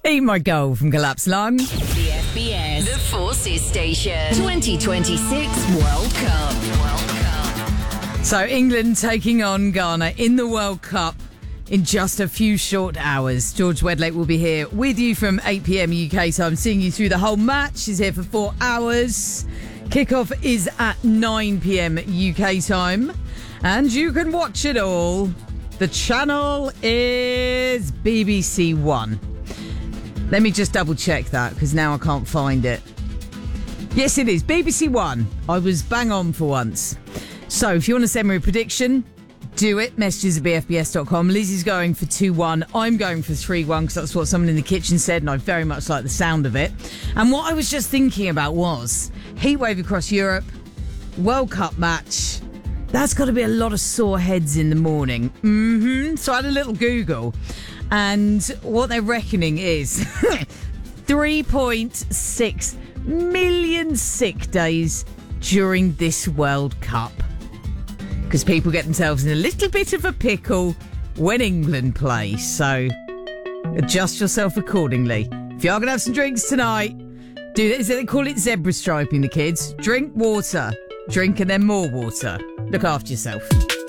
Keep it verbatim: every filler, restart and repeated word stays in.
Eat My Gold from Collapse Lung. The F B S, the Forces Station, twenty twenty-six World Cup. World Cup. So England taking on Ghana in the World Cup in just a few short hours. George Wedlake will be here with you from eight p.m. U K time, seeing you through the whole match. He's here for four hours. Kickoff is at nine p.m. U K time, and you can watch it all. The channel is B B C One. Let me just double check that, because now I can't find it. Yes, it is B B C One. I was bang on for once. So if you want to send me a prediction, do it. Messages at b f b s dot com. Lizzie's going for two one. I'm going for three one, because that's what someone in the kitchen said, and I very much like the sound of it. And what I was just thinking about was heatwave across Europe, World Cup match. That's got to be a lot of sore heads in the morning. Mm-hmm. So I had a little Google, and what they're reckoning is three point six million sick days during this World Cup. Because people get themselves in a little bit of a pickle when England play. So adjust yourself accordingly. If you are going to have some drinks tonight, do is it, they call it zebra striping, the kids. Drink water. Drink and then more water. Look after yourself.